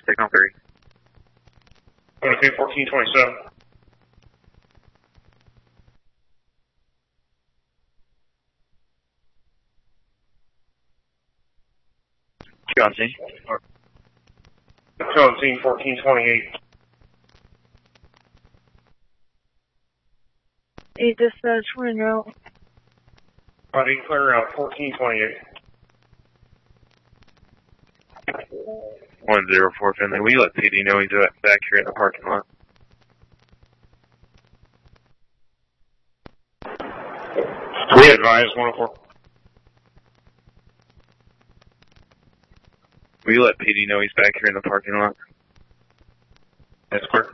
Take on 3. 22, 1427. Two on scene. 2 on scene, 1428. 8 dispatch, we're en route. Body clear out, 1428. 104 Finley. Will you let PD know he's back here in the parking lot? We advise 104. Will you let PD know he's back here in the parking lot? That's clear.